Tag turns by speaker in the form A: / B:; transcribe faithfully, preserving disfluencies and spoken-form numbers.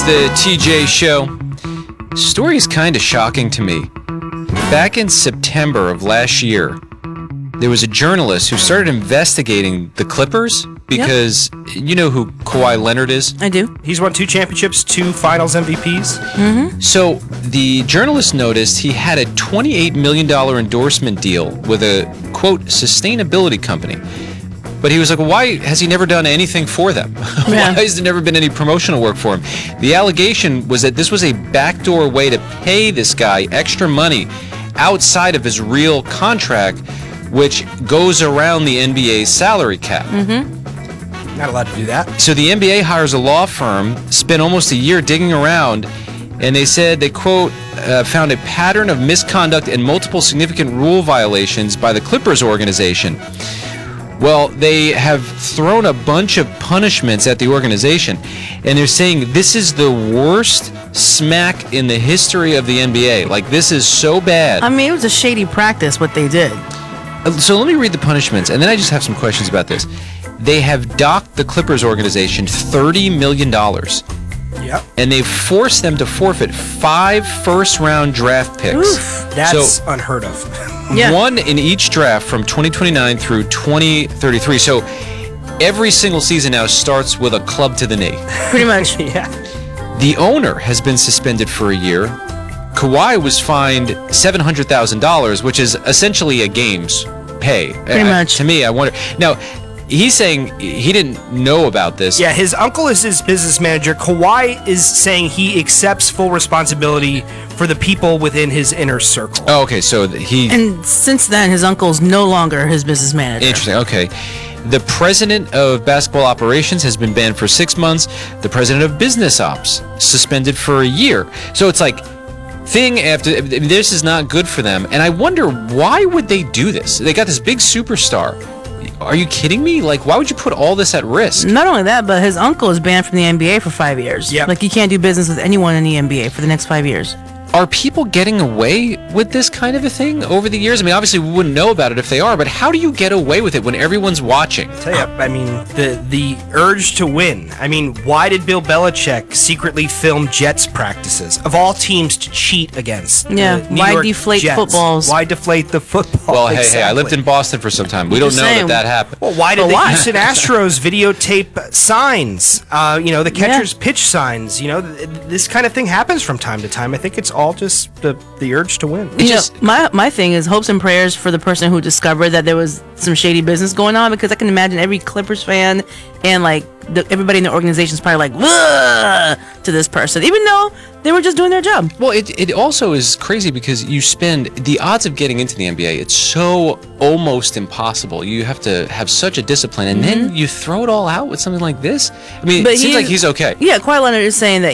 A: The T J Show. Story is kind of shocking to me. Back in September of last year, there was a journalist who started investigating the Clippers because you know who Kawhi Leonard is?
B: I do.
C: He's won two championships, two finals M V Ps.
B: Mm-hmm.
A: So the journalist noticed he had a twenty-eight million dollars endorsement deal with a, quote, sustainability company. But he was like, well, why has he never done anything for them?
B: Yeah.
A: Why has there never been any promotional work for him? The allegation was that this was a backdoor way to pay this guy extra money outside of his real contract, which goes around the N B A's salary cap.
B: Mm-hmm.
C: Not allowed to do that.
A: So the N B A hires a law firm, spent almost a year digging around, and they said they, quote, uh, found a pattern of misconduct and multiple significant rule violations by the Clippers organization. Well, they have thrown a bunch of punishments at the organization, and they're saying this is the worst smack in the history of the N B A. Like, this is so bad.
B: I mean, it was a shady practice what they did.
A: So let me read the punishments, and then I just have some questions about this. They have docked the Clippers organization thirty million dollars.
C: Yep.
A: And they've forced them to forfeit five first-round draft picks.
B: Oof.
C: That's
A: So-
C: unheard of.
B: Yeah.
A: One in each draft from twenty twenty-nine through twenty thirty-three. So every single season now starts with a club to the knee.
B: Pretty much.
C: Yeah.
A: The owner has been suspended for a year. Kawhi was fined seven hundred thousand dollars, which is essentially a game's pay.
B: Pretty
A: I-
B: much.
A: To me, I wonder. Now, he's saying he didn't know about this.
C: Yeah, his uncle is his business manager. Kawhi is saying he accepts full responsibility for the people within his inner circle.
A: Oh, okay, so th- he...
B: And since then, his uncle's no longer his business manager.
A: Interesting, okay. The president of basketball operations has been banned for six months. The president of business ops suspended for a year. So it's like thing after, this is not good for them. And I wonder, why would they do this? They got this big superstar. Are you kidding me? Like, why would you put all this at risk?
B: Not only that, but his uncle is banned from the N B A for five years.
C: Yep.
B: Like, he can't do business with anyone in the N B A for the next five years.
A: Are people getting away with this kind of a thing over the years? I mean, obviously we wouldn't know about it if they are, but how do you get away with it when everyone's watching?
C: Tell you, I mean, the the urge to win. I mean, why did Bill Belichick secretly film Jets practices of all teams to cheat against?
B: Yeah,
C: the New
B: why
C: York
B: deflate
C: Jets?
B: footballs?
C: Why deflate the football?
A: Well, hey, hey, I lived
C: Exactly.
A: in Boston for some time. We don't
B: Just
A: know
B: saying.
A: that that happened.
C: Well, why did
B: But
C: the
B: why?
C: Houston Astros videotape signs? Uh, you know, the catcher's pitch signs. You know, th- this kind of thing happens from time to time. I think it's all just the the urge to win.
B: You
A: just-
B: know, my my thing is hopes and prayers for the person who discovered that there was some shady business going on, because I can imagine every Clippers fan and like the, everybody in the organization is probably like, "Ugh," to this person, even though they were just doing their job.
A: Well, it it also is crazy because you spend the odds of getting into the N B A. It's so almost impossible. You have to have such a discipline, and then you throw it all out with something like this. I mean,
B: But
A: it seems
B: he-
A: like he's okay.
B: Yeah, Kawhi Leonard is saying that